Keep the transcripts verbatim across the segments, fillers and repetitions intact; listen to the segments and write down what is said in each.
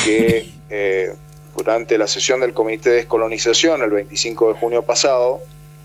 que eh, durante la sesión del Comité de Descolonización, el veinticinco de junio pasado,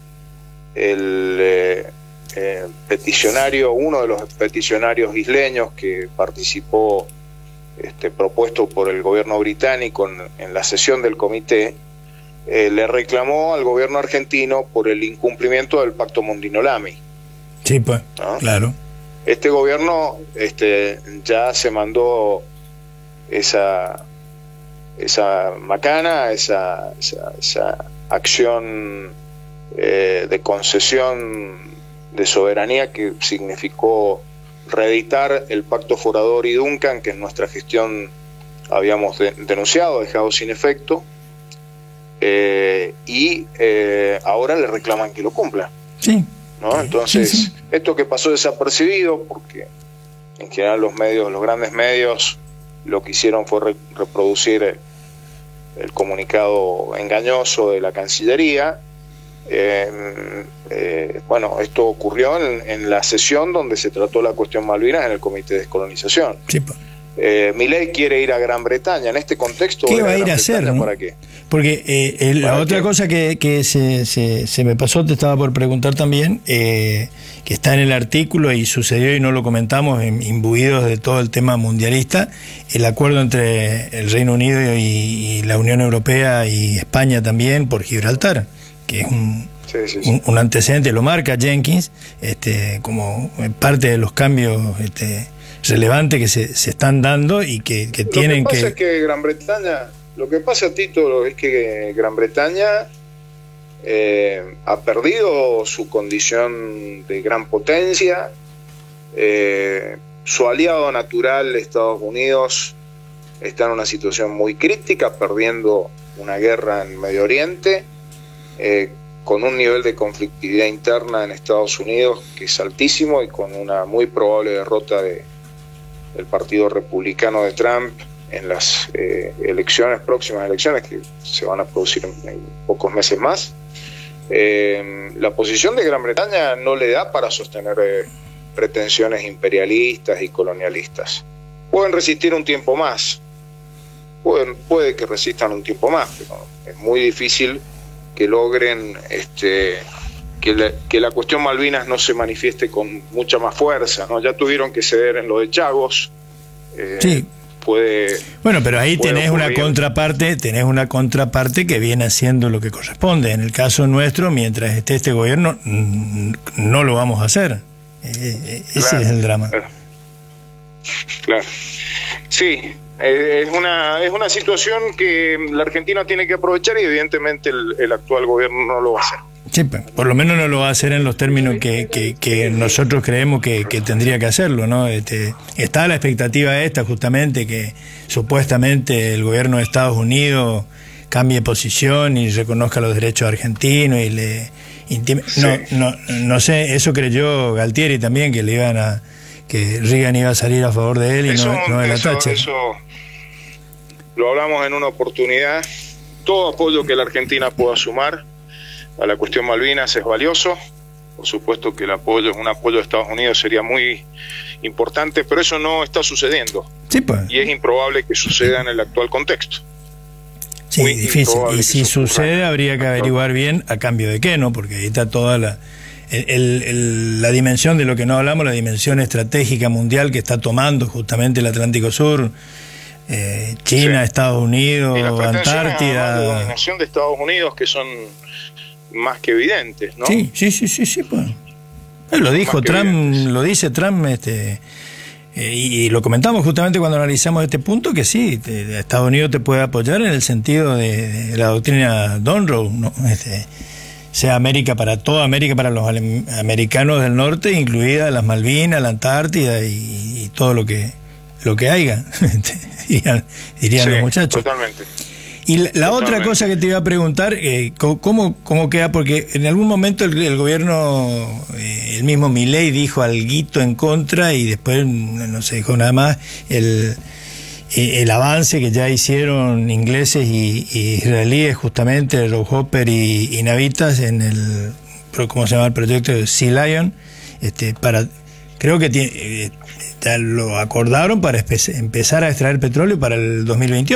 el eh, eh, peticionario, uno de los peticionarios isleños que participó, este, propuesto por el gobierno británico en, en la sesión del comité, eh, le reclamó al gobierno argentino por el incumplimiento del Pacto Mondino-Lamy. Sí, pues, ¿no? Claro. Este gobierno este, ya se mandó esa, esa macana, esa, esa, esa acción eh, de concesión de soberanía que significó reeditar el Pacto Forador y Duncan, que en nuestra gestión habíamos de, denunciado, dejado sin efecto, eh, y eh, ahora le reclaman que lo cumpla. Sí. ¿No? Entonces, sí, sí. Esto que pasó desapercibido, porque en general los medios, los grandes medios, lo que hicieron fue re reproducir el, el comunicado engañoso de la Cancillería. Eh, eh, bueno, esto ocurrió en, en la sesión donde se trató la cuestión Malvinas en el Comité de Descolonización. Sí. Eh, Milei quiere ir a Gran Bretaña. En este contexto, ¿qué va a ir a hacer? ¿No? ¿Para qué? Porque eh, el, la otra qué? cosa que, que se, se, se me pasó, te estaba por preguntar también, eh, que está en el artículo y sucedió y no lo comentamos, imbuidos de todo el tema mundialista, el acuerdo entre el Reino Unido y, y la Unión Europea y España también por Gibraltar, que es un, sí, sí, sí. un, un antecedente, lo marca Jenkins, este, como parte de los cambios este, relevantes que se, se están dando y que, que tienen que... Lo que pasa que... es que Gran Bretaña, lo que pasa, Tito, es que Gran Bretaña eh, ha perdido su condición de gran potencia, eh, su aliado natural, Estados Unidos, está en una situación muy crítica, perdiendo una guerra en Medio Oriente, eh, con un nivel de conflictividad interna en Estados Unidos que es altísimo y con una muy probable derrota de el Partido Republicano de Trump en las eh, elecciones, próximas elecciones que se van a producir en, en pocos meses más. Eh, la posición de Gran Bretaña no le da para sostener eh, pretensiones imperialistas y colonialistas. Pueden resistir un tiempo más, pueden, puede que resistan un tiempo más, pero es muy difícil que logren este, que, la, que la cuestión Malvinas no se manifieste con mucha más fuerza, ¿no? Ya tuvieron que ceder en lo de Chagos. Eh, sí. Puede, bueno, pero ahí tenés ocurrir. una contraparte, tenés una contraparte que viene haciendo lo que corresponde. En el caso nuestro, mientras esté este gobierno, no lo vamos a hacer. Eh, ese claro. es el drama. Claro. Sí, es una, es una situación que la Argentina tiene que aprovechar y evidentemente el, el actual gobierno no lo va a hacer. Sí, por lo menos no lo va a hacer en los términos que, que, que nosotros creemos que, que tendría que hacerlo, ¿no? Este, está la expectativa esta, justamente, que supuestamente el gobierno de Estados Unidos cambie posición y reconozca los derechos argentinos y le intime... sí. no, no, no sé, eso creyó Galtieri también, que le iban a que Reagan iba a salir a favor de él y eso, no, no de la Thatcher. Eso lo hablamos en una oportunidad. Todo apoyo que la Argentina pueda sumar a la cuestión Malvinas es valioso. Por supuesto que el apoyo, un apoyo de Estados Unidos sería muy importante, pero eso no está sucediendo. Sí, pues. Y es improbable que suceda en el actual contexto. Sí, muy difícil. Y si sucede, habría que averiguar bien a cambio de qué, ¿no? Porque ahí está toda la, el, el, la dimensión de lo que no hablamos, la dimensión estratégica mundial que está tomando justamente el Atlántico Sur, eh, China, sí. Estados Unidos, Antártida. La dominación de Estados Unidos, que son más que evidentes, ¿no? Sí, sí, sí, sí, sí, pues. Lo dijo Trump, evidentes. Lo dice Trump, este, eh, y, y lo comentamos justamente cuando analizamos este punto, que sí, te, Estados Unidos te puede apoyar en el sentido de, de la doctrina Monroe, ¿no? Este, sea América para toda América, para los americanos del norte, incluida las Malvinas, la Antártida y, y todo lo que lo que haya, dirían, dirían sí, los muchachos. Totalmente. Y la, la otra cosa que te iba a preguntar, eh, ¿cómo, ¿cómo queda? Porque en algún momento el, el gobierno, eh, el mismo Milei dijo alguito en contra y después no se dijo nada más. El, eh, el avance que ya hicieron ingleses y, y israelíes, justamente, Rob Hopper y, y Navitas, en el, ¿cómo se llama el proyecto? Sea Lion, este, para, creo que tiene, eh, ya lo acordaron para empezar a extraer petróleo para el dos mil veintiocho.